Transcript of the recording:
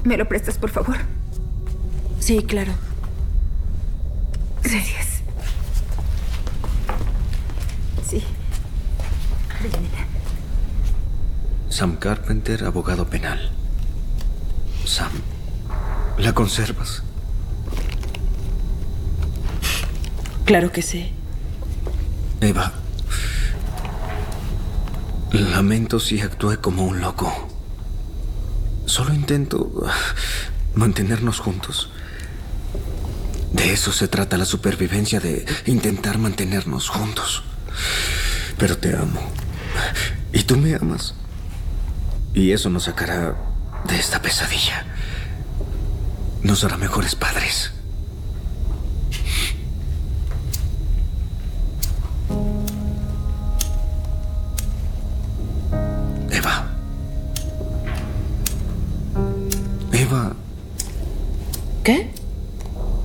¿Me lo prestas, por favor? Sí, claro. Gracias. Sí. Ven, nena. Sam Carpenter, abogado penal. Sam, ¿la conservas? Claro que sí. Eva, lamento si actué como un loco. Solo intento mantenernos juntos. De eso se trata la supervivencia, de intentar mantenernos juntos. Pero te amo. Y tú me amas. Y eso nos sacará de esta pesadilla. Nos hará mejores padres. Eva. Eva. ¿Qué?